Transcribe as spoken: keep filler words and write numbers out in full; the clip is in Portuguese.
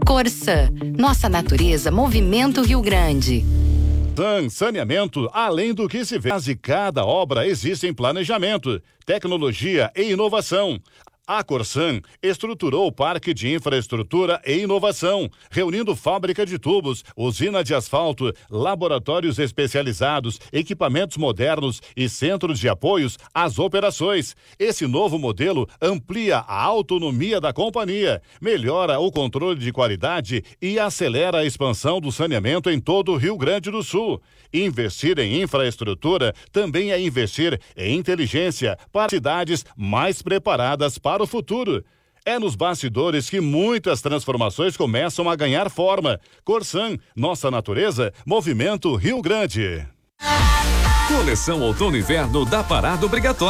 Corsã, nossa natureza, movimento Rio Grande. Corsã Saneamento, além do que se vê, de cada obra existe planejamento, tecnologia e inovação. A Corsã estruturou o Parque de Infraestrutura e Inovação, reunindo fábrica de tubos, usina de asfalto, laboratórios especializados, equipamentos modernos e centros de apoios às operações. Esse novo modelo amplia a autonomia da companhia, melhora o controle de qualidade e acelera a expansão do saneamento em todo o Rio Grande do Sul. Investir em infraestrutura também é investir em inteligência para cidades mais preparadas para o futuro. É nos bastidores que muitas transformações começam a ganhar forma. Corsã, nossa natureza, movimento Rio Grande. Coleção Outono e Inverno da Parada Obrigatória.